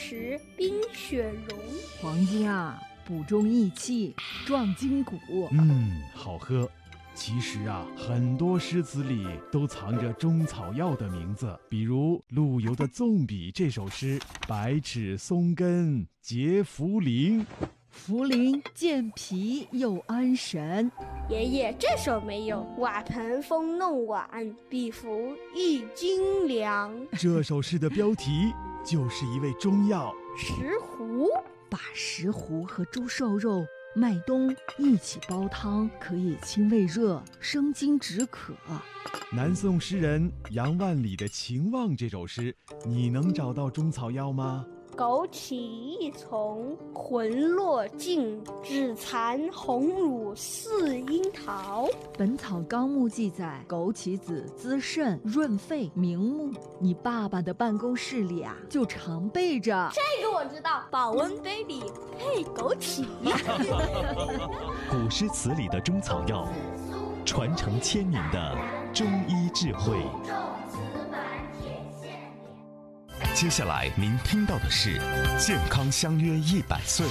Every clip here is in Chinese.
池冰雪融。 黄金啊，补中益气，壮筋骨。 好喝。其实啊，很多诗词里都藏着中草药的名字，比如陆游的《纵笔》这首诗：百尺松根结茯苓， 茯苓健脾又安神。 爷爷这首没有，瓦盆风弄碗，比服一斤粮。 这首诗的标题就是一味中药石斛。 把石斛和猪瘦肉、麦冬一起煲汤，可以清胃热、生津止渴。 南宋诗人杨万里的《秦望》这首诗，你能找到中草药吗？ 枸杞一丛，魂落尽，只残红乳似樱桃。 《本草纲目》记载，枸杞子滋肾润肺明目。你爸爸的办公室里啊，就常备着。 这个我知道，保温杯里配枸杞。 古诗词里的中草药，传承千年的中医智慧。接下来您听到的是健康相约100岁。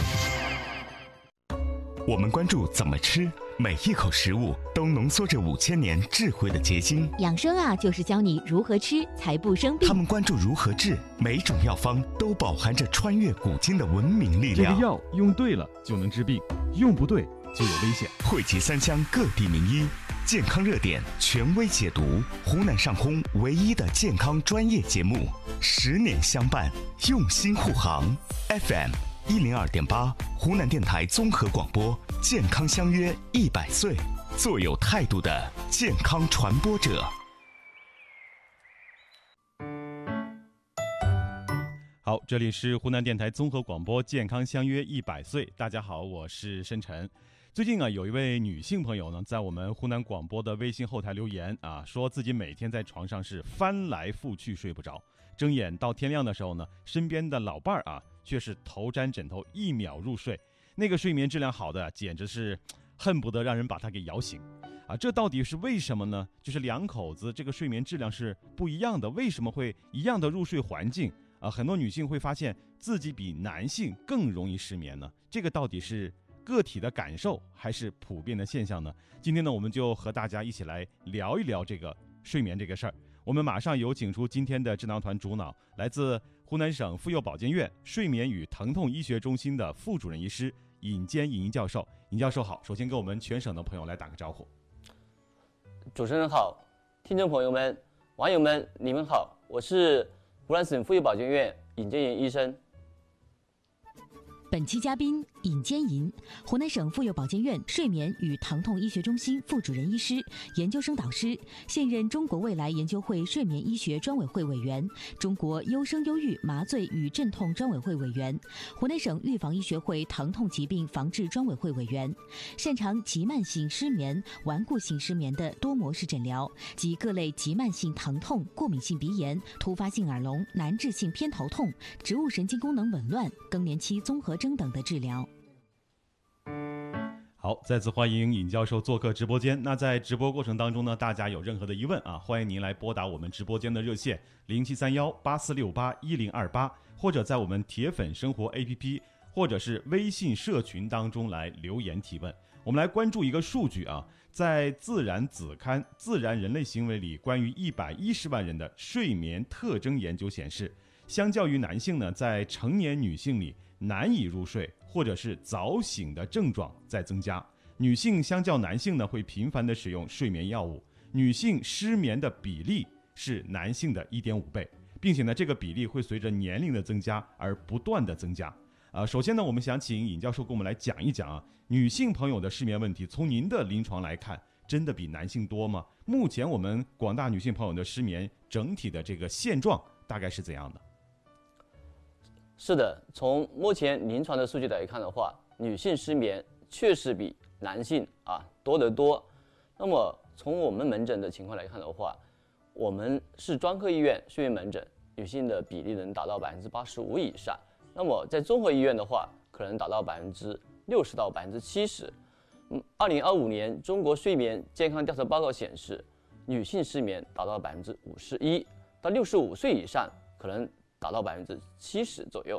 我们关注怎么吃，每一口食物都浓缩着5000年智慧的结晶。 养生啊，就是教你如何吃才不生病。 他们关注如何治，每种药方都饱含着穿越古今的文明力量。 这个药用对了就能治病，用不对就有危险。 汇集3湘各地名医，健康热点权威解读，湖南上空唯一的健康专业节目，10年相伴，用心护航。FM 102.8，湖南电台综合广播，健康相约100岁，做有态度的健康传播者。 好，这里是湖南电台综合广播，健康相约100岁。大家好，我是申晨。最近啊，有一位女性朋友呢，在我们湖南广播的微信后台留言啊，说自己每天在床上是翻来覆去睡不着，睁眼到天亮的时候呢，身边的老伴儿啊，却是头沾枕头1秒入睡，那个睡眠质量好的，简直是恨不得让人把他给摇醒啊！这到底是为什么呢？就是两口子这个睡眠质量是不一样的，为什么会一样的入睡环境啊？很多女性会发现自己比男性更容易失眠呢，这个到底是个体的感受还是普遍的现象呢？今天呢，我们就和大家一起来聊一聊这个睡眠这个事儿。我们马上有请出今天的智囊团主脑，来自湖南省妇幼保健院睡眠与疼痛医学中心的副主任医师尹坚尹教授。尹教授好，首先跟我们全省的朋友来打个招呼。 主持人好，听众朋友们、网友们，你们好，我是湖南省妇幼保健院尹坚尹医生。 本期嘉宾尹坚尹，湖南省妇幼保健院睡眠与疼痛医学中心副主任医师、研究生导师，现任中国未来研究会睡眠医学专委会委员，中国优生优育麻醉与镇痛专委会委员，湖南省预防医学会疼痛疾病防治专委会委员，擅长急慢性失眠、顽固性失眠的多模式诊疗及各类急慢性疼痛、过敏性鼻炎、突发性耳聋、难治性偏头痛、植物神经功能紊乱、更年期综合征等的治疗。 好，再次欢迎尹教授做客直播间。那在直播过程当中呢，大家有任何的疑问啊，欢迎您来拨打我们直播间的热线073184681028，或者在我们铁粉生活 APP 或者是微信社群当中来留言提问。我们来关注一个数据啊，在《自然》子刊《自然人类行为》里，关于110万人的睡眠特征研究显示，相较于男性呢，在成年女性里难以入睡或者是早醒的症状在增加。女性相较男性呢，会频繁的使用睡眠药物，女性失眠的比例是男性的1.5倍，并且呢，这个比例会随着年龄的增加而不断的增加。首先呢，我们想请尹教授跟我们来讲一讲啊，女性朋友的失眠问题，从您的临床来看，真的比男性多吗？目前我们广大女性朋友的失眠整体的这个现状大概是怎样的？ 是的，从目前临床的数据来看的话，女性失眠确实比男性多得多。那么从我们门诊的情况来看的话，我们是专科医院睡眠门诊，女性的比例能达到85%以上。那么在综合医院的话，可能达到60%到70%。2025年中国睡眠健康调查报告显示，女性失眠达到51%，到65岁以上可能达到70%左右。